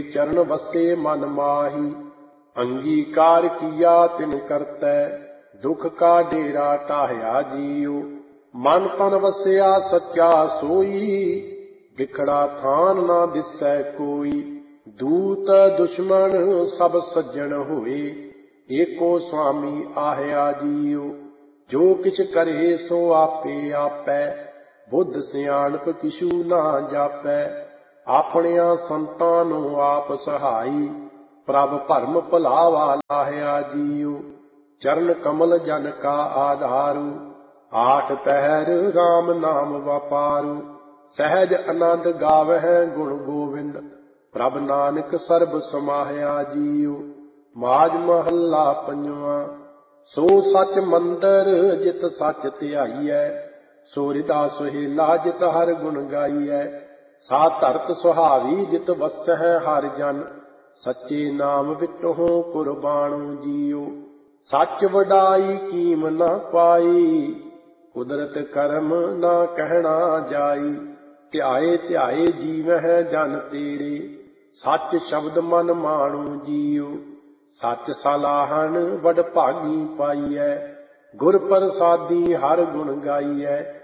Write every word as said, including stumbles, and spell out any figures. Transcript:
चरण वसे मन माही, अंगीकार किया तिन करतै, दुख का डेरा टाहया जियो। मन तन वसया सच्चा सोई, बिखड़ा थान ना दिसै कोई। दूत दुश्मन सब सज्जन होए, एको स्वामी आहया जियो। जो किछ करे सो आपे आपै, बुद्ध सियाणप किशु ना जापै। ਆਪਣਿਆਂ ਸੰਤਾਂ ਨੂੰ ਆਪ ਸਹਾਈ, ਪ੍ਰਭ ਭਰਮ ਭੁਲਾਵਾ ਲਾਹਿਆ ਜੀਉ। ਚਰਨ ਕਮਲ ਜਨ ਕਾ ਆਧਾਰੂ, ਆਠ ਪਹਿਰ ਰਾਮ ਨਾਮ ਵਪਾਰੂ। ਸਹਿਜ ਆਨੰਦ ਗਾਵਹਿ ਗੁਣ ਗੋਵਿੰਦ, ਪ੍ਰਭ ਨਾਨਕ ਸਰਬ ਸਮਾਹਿਆ ਜੀਉ। ਮਾਝ ਮਹੱਲਾ ਪੰਜਵਾਂ। ਸੋ ਸੱਚ ਮੰਦਰ ਜਿਤ ਸੱਚ ਧਿਆਈਐ, ਸੋ ਹਿਰਦਾ ਸੁਹੇਲਾ ਜਿਤ ਹਰ ਗੁਣ ਗਾਈਐ। सा धरत सुहावी जित वसਹਿ हर जन, सच्चे नाम विटों कुर्बानु जियो। सच वडाई कीम न पाई, कुदरत करम न कहना जाई। ध्याए ध्याए जीवਹਿ जन तेरे, सच शब्द मन माणु जियो। सच सलाहन वड भागी पाईਐ, गुर प्रसादी हर गुण गाईਐ।